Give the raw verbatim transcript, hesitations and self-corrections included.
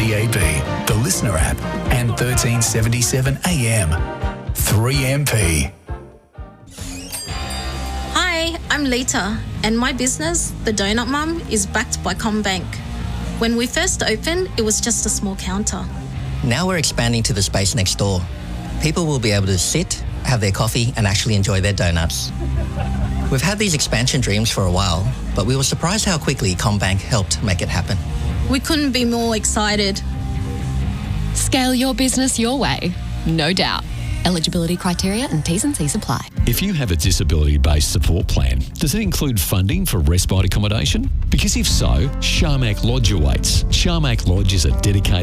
D A B, the Listener app, and thirteen seventy-seven A M. three M P. Hi, I'm Lita, and my business, The Donut Mum, is backed by CommBank. When we first opened, it was just a small counter. Now we're expanding to the space next door. People will be able to sit, have their coffee, and actually enjoy their donuts. We've had these expansion dreams for a while, but we were surprised how quickly CommBank helped make it happen. We couldn't be more excited. Scale your business your way, no doubt. Eligibility criteria and T's and C's apply. If you have a disability-based support plan, does it include funding for respite accommodation? Because if so, Sharmac Lodge awaits. Sharmac Lodge is a dedicated